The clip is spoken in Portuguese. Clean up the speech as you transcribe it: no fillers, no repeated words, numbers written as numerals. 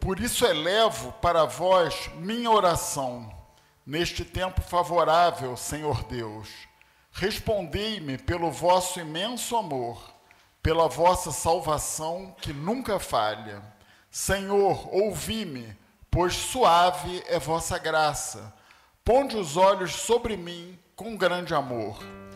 Por isso elevo para vós minha oração, neste tempo favorável, Senhor Deus. Respondei-me pelo vosso imenso amor, pela vossa salvação que nunca falha. Senhor, ouvi-me, pois suave é vossa graça. Ponde os olhos sobre mim com grande amor.